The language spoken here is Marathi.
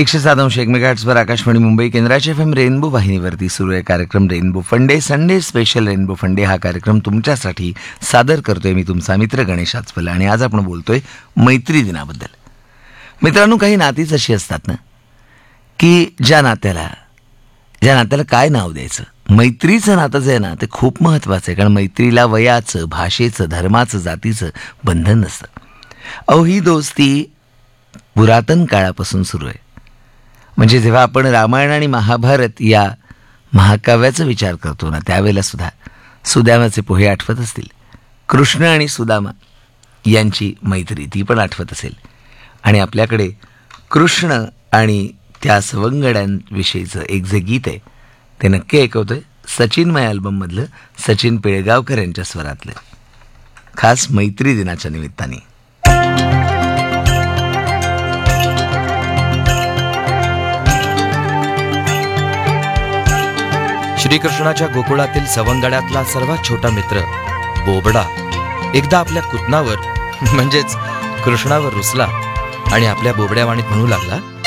107.1 मेगाहर्ट्झवर आकाशवाणी मुंबई केंद्राच्या FM रेनबो वाहिनीवरती सुरू आहे कार्यक्रम रेनबो फंडे. संडे स्पेशल रेनबो फंडे हा कार्यक्रम तुमच्यासाठी सादर करतोय मी तुमचा मित्र गणेश आचपले. आणि आज आपण बोलतोय मैत्री दिनाबद्दल. मित्रांनो, काही नातीच अशी असतात ना की ज्या नात्याला काय नाव द्यायचं. मैत्रीचं नातं जे आहे ना ते खूप महत्त्वाचं आहे, कारण मैत्रीला वयाचं, भाषेचं, धर्माचं, जातीचं बंधन नसतं. अहो, ही दोस्ती पुरातन काळापासून सुरू आहे. म्हणजे जेव्हा आपण रामायण आणि महाभारत या महाकाव्याचा विचार करतो ना, त्यावेळेला सुद्धा सुदामाचे पोहे आठवत असतील. कृष्ण आणि सुदामा यांची मैत्री ती पण आठवत असेल. आणि आपल्याकडे कृष्ण आणि त्या सवंगड्यांविषयीचं एक जे गीत आहे ते नक्की ऐकवतोय सचिनमय अल्बममधलं, सचिन पिळगावकर यांच्या स्वरातलं, खास मैत्री दिनाच्या निमित्ताने. श्रीकृष्णाच्या गोकुळातील सवंगड्यातला सर्वात छोटा मित्र बोबडा एकदा आपल्या कुतनावर म्हणजेच कृष्णावर रुसला आणि आपल्या बोबड्यावाणीत म्हणू लागला,